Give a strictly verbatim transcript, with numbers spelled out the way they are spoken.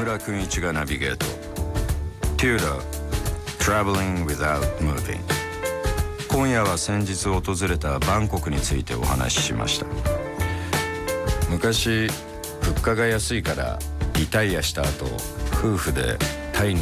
村君一がナビゲート Tudor Traveling Without Moving。 今夜は先日訪れたバンコクについてお話ししました。昔物価が安いからリタイアした後夫婦でタイに